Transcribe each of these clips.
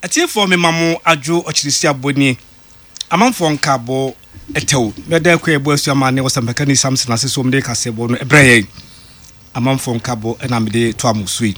Atie for me mamu adwo ochirisi aboni amanfo nkabo etew meda kwa ebo asuama ne wasambaka ni Samson aseso mde kasebo no ebreye amanfo nkabo na mede to amusui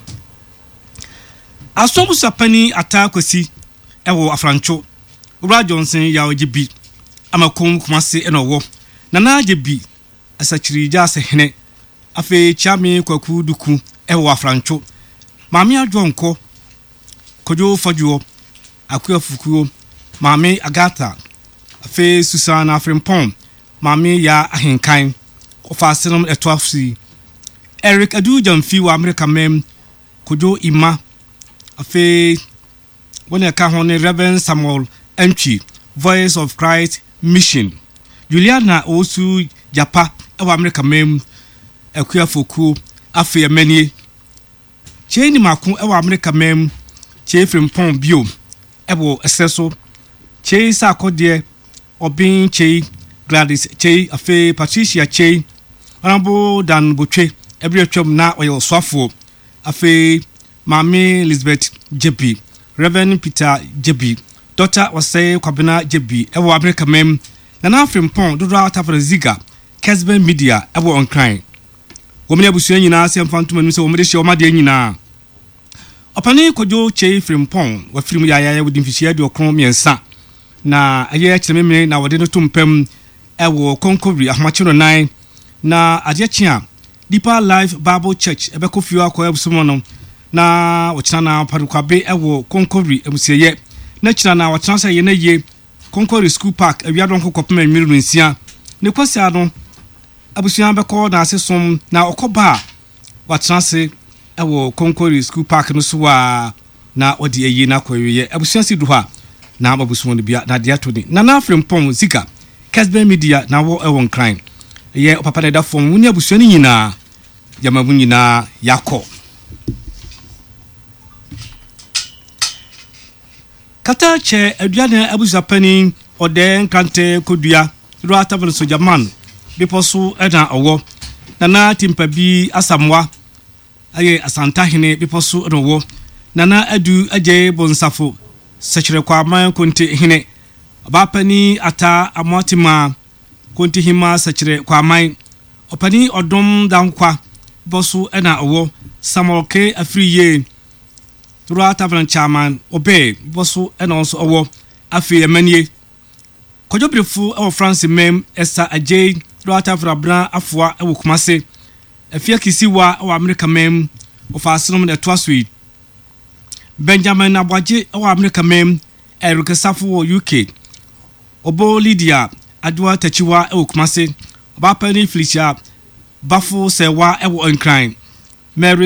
asomu sapani atakwasi ewo afrancho Ura Johnson ya ojibi amakom kumase enowo nana ajebi asachiri jase hene afe chame kwaku duku ewo afrancho maami adwo nko kojo fajuo akua fukuo maami Agatha afe Susana Afrimpon maami ya ahenkan ofasenum etwafsi Eric Adu Jamfi wa America mem kojo ima afe wona ka hone Reverend Samuel Entry Voice of Christ Mission Juliana Osu Japa wa America mem akua fukuo afe emanie cheni makun wa America mem che Frimpon bio ebo eseso che sakode obin che Gladys che afe Patricia che Honorable Dan Botwe ebriatwam na oyo swafo afe Mami Elizabeth JB Reverend Peter JB Dr. Wasay Kwabena JB ewo America mem na Frimpon Dodra Tafra Ziga Kesben Media ewo on crime womne abusuan nyina se mfantum anu se womde hye omade nyina opani kojo che Frimpon wa film ya wodi mfihia de okron miensa na aye kyerememe na wode no tumpem ewo konkori ahmachiro 9 na adechia Deeper Life Bible Church ebekofio akoya busumono na wochina na padukwabe ewo konkori emusieye na china na wochina se ye na ye konkori school park awiadon kokopem enmiru nsia ne kwasi ado abusuan beko na asesom na okoba wochina se ewo konkori school park no so wa na odi eyi na kwawiye abusuan si duha na ababusumo bia na dia toni na Frimpon Zika Kesben Media na wo ewon crime ye opapa na da fom wuni abusuan nyina yamabu nyina yakọ kata che aduane abusapani ode kante kodua ro atavle sojaman biposo ena owo nana timpa bi asamwa aye asantahene biposo enowo nana adu aje bonsafo sechire kwa man konti hene abapani ata amotima konti hima sechire kwa man opani odom dankwa bosu ena owo Samuel K Afriye Tura Tavern Chairman Obe bosu ena onso owo afi emanie kojobrifu ewo France mem Esther Ajay Tura Tavern Bra afwa ewo Kumase afia kisiwa ewo America mem ofasenum de twasui Benjamin Abwaje ewo America mem Eric Safo wo UK Obo Lydia Adwa Tachiwa ewo Kumase Obapani Felicia Bafo Sewa ewo Crime Mary